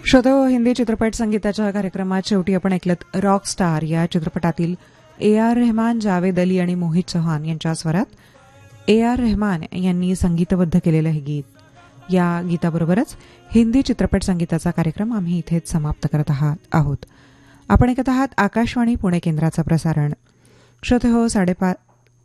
श्रोतो, हिंदी चित्रपट संगीताच्या कार्यक्रमात शेवटी आपण ऐकलत रॉक स्टार या चित्रपटातील A.R. रहमान, जावेद अली आणि मोहित चौहान यांच्या स्वरात A.R. रहमान यांनी संगीतबद्ध केलेलं हे गीत. या गीताबरोबरच हिंदी चित्रपट संगीताचा कार्यक्रम आम्ही इथेच समाप्त करत आहोत. आपण ऐकत आहात आकाशवाणी पुणे केंद्राचं प्रसारण. श्रोते हो,